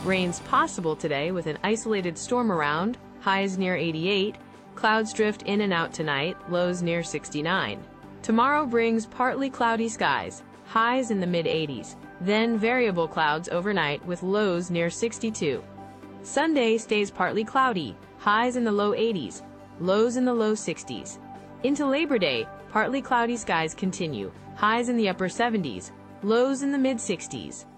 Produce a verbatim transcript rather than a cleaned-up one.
Rains possible today with an isolated storm around, highs near eighty-eight. Clouds drift in and out tonight, lows near sixty-nine. Tomorrow brings partly cloudy skies, highs in the mid eighties. Then variable clouds overnight with lows near sixty-two. Sunday stays partly cloudy, highs in the low eighties, lows in the low sixties. Into Labor Day, partly cloudy skies continue, highs in the upper seventies, lows in the mid sixties.